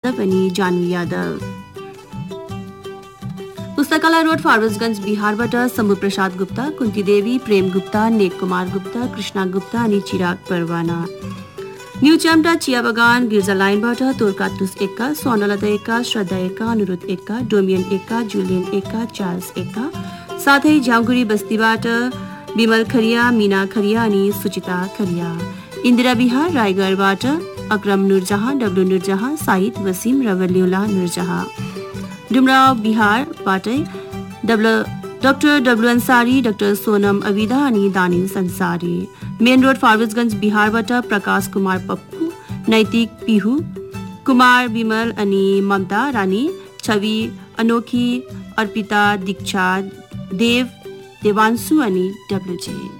यादव अनि जानु यादव। पुस्तकालय रोड फारबिसगञ्ज बिहारबाट शम्भु प्रसाद गुप्ता, कुन्ती देवी, प्रेम गुप्ता, नेक कुमार गुप्ता, कृष्णा गुप्ता अनि चिराग परवाना। न्यू च्याम्टा चिया बगान गिर्जा लाइनबाट तोरकातुस एक्का, स्वर्णलता एक्का, श्रद्धा एक्का, अनुरोध Ekka, domain Ekka, Julian Ekka, Charles Ekka, साथै झ्याउगुडी बस्तीबाट विमल खरिया, मीना खरिया अनि सुचिता खरिया। इन्दिरा बिहार रायगढबाट अक्रम नुरजहाँ, डब्लु नुरजहाँ, साहिद वसिम र वलिउला Nurjahan. Dumraon बिहारबाटै doctor W Ansari, doctor Sonam Avida अनि दानिल संसारी। मेन रोड फारबिसगञ्ज बिहारबाट प्रकाश कुमार पप्पू, नैतिक पिहु, कुमार विमल अनि ममता रानी, छवि अनोखी, अर्पिता दीक्षा, देव देवांशु अनि डब्लुजी।